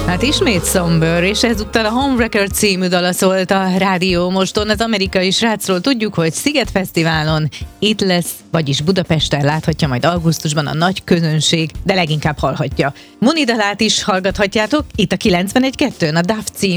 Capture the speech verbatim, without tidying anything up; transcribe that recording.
Hát ismét Somber, és ezúttal a Home Record című dala szólt a Rádió Moston. Az amerikai srácról tudjuk, hogy Sziget Fesztiválon itt lesz, vagyis Budapesten láthatja majd augusztusban a nagy közönség, de leginkább hallhatja. Muni dalát is hallgathatjátok itt a kilencvenegy kettőn, a Duff című